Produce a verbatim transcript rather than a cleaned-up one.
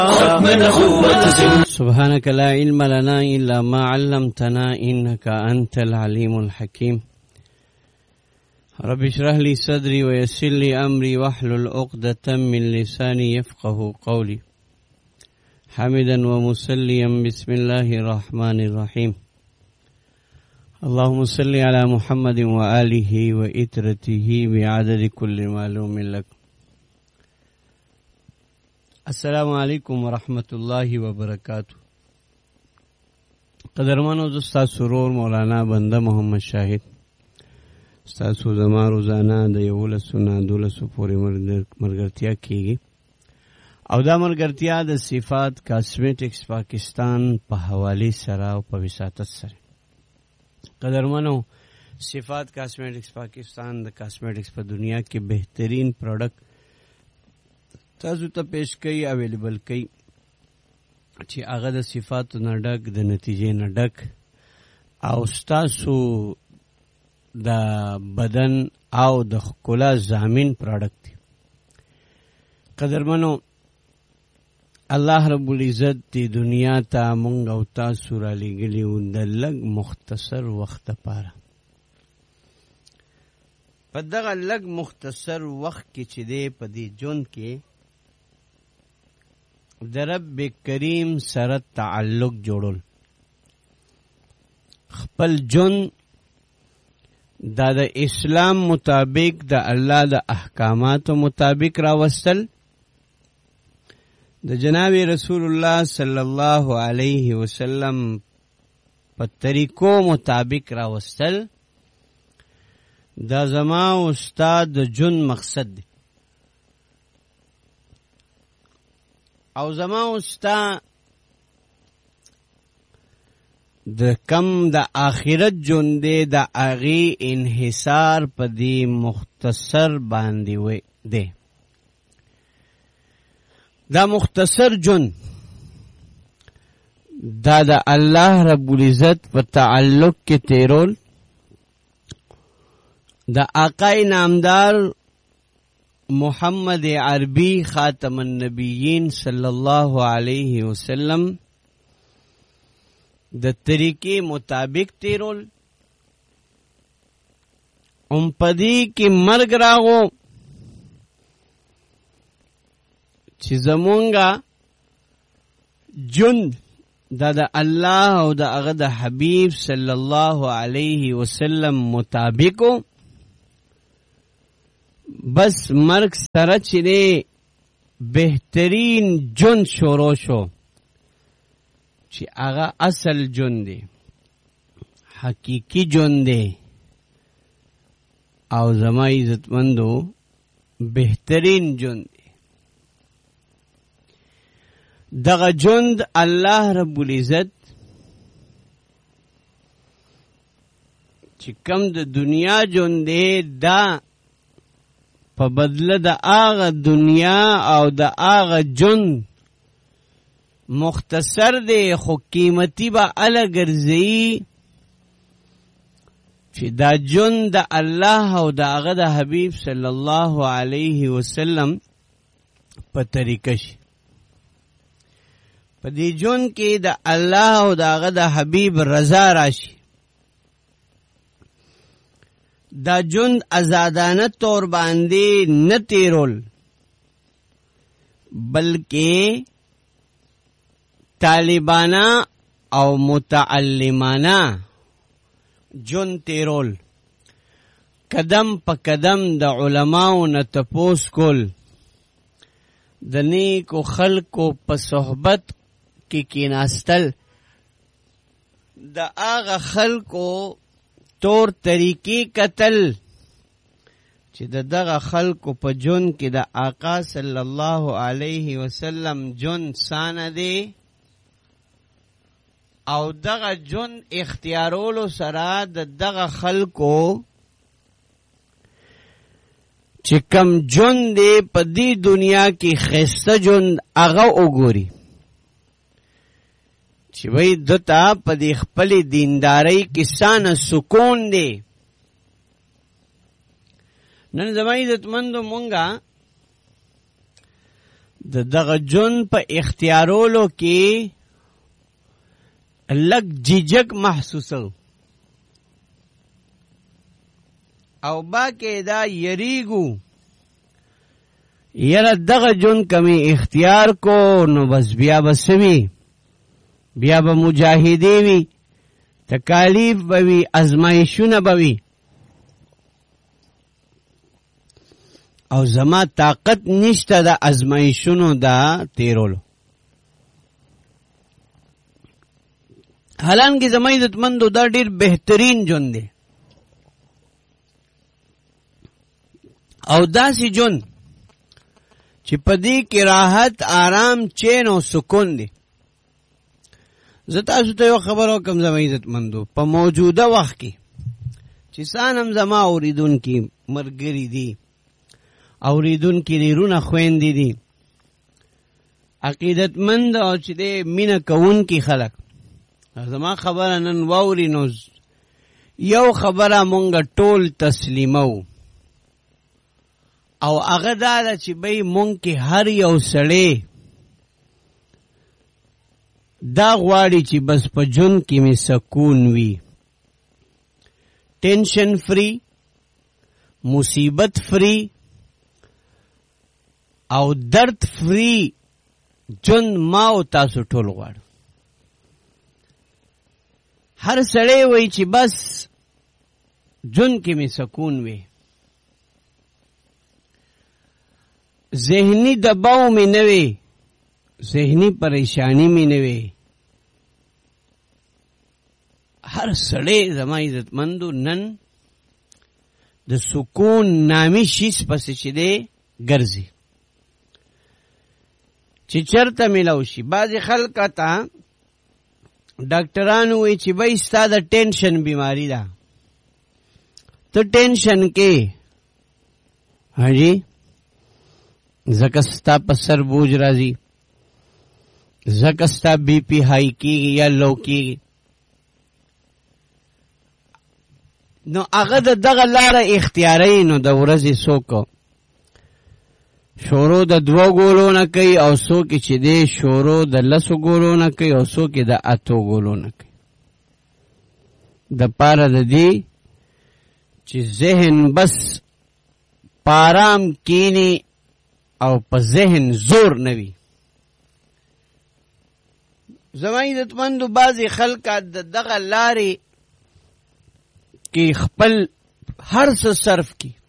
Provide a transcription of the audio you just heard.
سبحانك لا علم لنا إلا ما علمتنا إنك أنت العليم الحكيم رب اشرح لي صدري ويسر لي أمري واحلل عقدة من لساني يفقه قولي حمدا ومصليا بسم الله الرحمن الرحيم اللهم صل على محمد وآله وإترته بعدد كل معلوم لك. السلام علیکم ورحمۃ اللہ وبرکاتہ. قدرمنو د استاد سرور مولانا بنده محمد شاهد ستاسو زما روزانه د یولسو نه دولسو پورې ملګرتیا کیږي او دا ملګرتیا د صفات کاسمیټکس پاکستان په حواله سره او په وساتت سره. قدرمنو صفات کاسمیټکس پاکستان د کاسمیټکس په دنیا کې بهترین پروډکټ تاسو ته پیش کوي اویلیبل کوي چې هغه د صفاتو نه ډک د نتیجې نه ډک او ستاسو د بدن او د ښکلا ضامن پروډکټ دی. قدرمنو الله رب العزت دی دنیا ته مونږ او تاسو را لېږلي وو د لږ مختصر وخت دپاره. په دغه لږ مختصر وخت کې چې دی په دې ژوند کې د رب کریم سره تعلق جوړول، خپل ژوند دا د اسلام مطابق د الله د احکاماتو مطابق راوستل، د جناب رسول الله صلی الله علیه وسلم په طریقو مطابق راوستل، دا زما استاد د ژوند مقصد دی او زما استا د کم د آخرت ژوند دی د هغې انحصار په دې مختصر باندې دی. دا مختصر ژوند دا د الله رب العزت په تعلق کې تیرول، د آقای نامدار محمد عربی خاتم النبیین صلی اللہ علیہ وسلم د طریقے مطابق تیرول، ام پدی کی مرگ راغو چی زمونگا جند دا دا اللہ او دا اغد حبیب صلی اللہ علیہ وسلم مطابقو، بس مرگ سره چې دی بهترین ژوند شروع شو چې هغه اصل ژوند دی، حقیقي ژوند دی او زما عزتمندو بهترین ژوند دی. دغه ژوند الله رب العزت چې کم د دنیا ژوند دی دا په بدله د هغه دنیا او د هغه ژوند مختصر دی خو قیمتي به اله ګرځي چې دا ژوند د الله او د هغه د حبیب صلی الله علیه وسلم په طریقه شي. په دې ژوند کې د الله او د هغه د حبیب رضا راشي، دا ژوند ازادانه طور باندې نه تیرول بلکې طالبانه او متعلمانه ژوند تیرول، قدم په قدم د علماو نه تپوس کول، د نیکو خلکو په صحبت کې کیناستل، د هغه خلکو طور طریقې قتل چې د دغه خلکو په ژوند کې د آقا صلی الله علیه وسلم ژوند سانه دی او دغه ژوند اختیارولو سره د دغه خلکو چې کم ژوند دی په دې دنیا کې ښایسته ژوند هغه وګوري چې وای دته په دې خپلې دیندارۍ کې سانه سکون دی. نن زما عزتمندو مونږه د دغه جون په اختیارولو کې لږ ججک محسوسو او باقی دا یریګو یره دغه جون کمی اختیار کو نو بس بیا بسوي بیا به مجاهدی وي تکالیف بوي ازمایشونه بوي او زما طاقت نشته د ازمایشونو دا تیرولو حالانکه زما عزتمندو دا ډیر بهترین جون دی او داسې جون چې پدې کې راحت آرام چین او سکون دی زه تاسو ته یو خبر وکم زما عزتمندو په موجوده وخت کې چې سانم زما اوریدونکي مرګري دي اوریدونکي ریرونه خويندې دي عقیدتمند او چې دې مینه کوونکي خلک زما خبره نن واوري نو یو خبره مونږ ټول تسلیمو او هغه دا ده چې بی مونږ کې هر یو سړی دا غواړي چې بس په ژوند کې مې سکون وي ټینشن فری مصیبت فری او درد فری ژوند ما او تاسو ټول غواړو هر سړی وایي چې بس ژوند کې مې سکون وي ذهنی دباو میں نوے ذہنی پریشانی میں نوے ہر سڑے زما عزت مندو نن د سکون نامی شیز پس چی دے گرزی چی چرتا ملاو شی بعضی خلقا تا ڈاکٹرانو وی چی بای ستا دا ٹینشن بیماری دا تو ٹینشن کے ہاں جی زکستا پر سر بوجھ راضی زکستا بی پی ہائی کی یا لو کی نو هغه د دغه لاره اختیاري نو د ورځې څوک شورو د دوه ګولو نه کوي او څوک چې دی شورو د لسو ګولو نه کوي او څوک د اتو ګولو نه کوي د پاره د دې چې ذهن بس پارام کینی او په ذهن زور نوي زما عزتمندو بعضې خلکه د دغه لارې کې خپل هر څه صرف کی